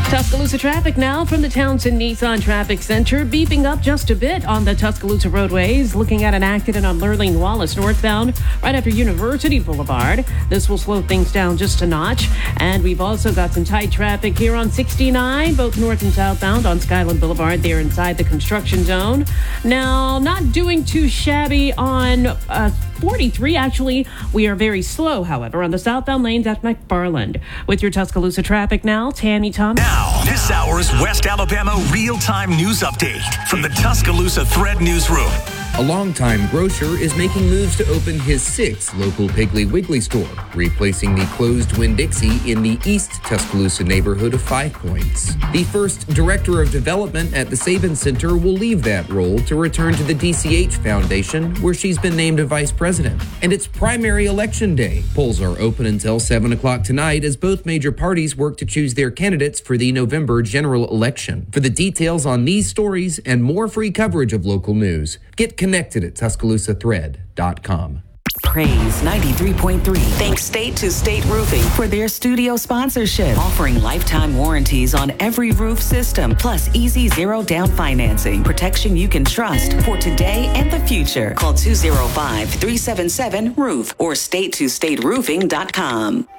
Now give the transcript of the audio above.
Tuscaloosa traffic now from the Townsend Nissan Traffic Center, beeping up just a bit on the Tuscaloosa roadways. Looking at an accident on Lurleen Wallace northbound right after University Boulevard. This will slow things down just a notch. And we've also got some tight traffic here on 69, both north and southbound on Skyland Boulevard there inside the construction zone. Now, not doing too shabby on 43. Actually, we are very slow, however, on the southbound lanes at McFarland. With your Tuscaloosa traffic now, Tammy Thomas. Now, this hour's West Alabama real-time news update from the Tuscaloosa Thread Newsroom. A longtime grocer is making moves to open his sixth local Piggly Wiggly store, replacing the closed Winn-Dixie in the East Tuscaloosa neighborhood of 5 Points. The first director of development at the Sabin Center will leave that role to return to the DCH Foundation, where she's been named a vice president. And it's primary election day. Polls are open until 7 o'clock tonight as both major parties work to choose their candidates for the November general election. For the details on these stories and more free coverage of local news, get connected at TuscaloosaThread.com. Praise 93.3 thanks State to State Roofing for their studio sponsorship, offering lifetime warranties on every roof system, plus easy zero down financing, protection you can trust for today and the future. Call 205-377-ROOF or StateToStateRoofing.com.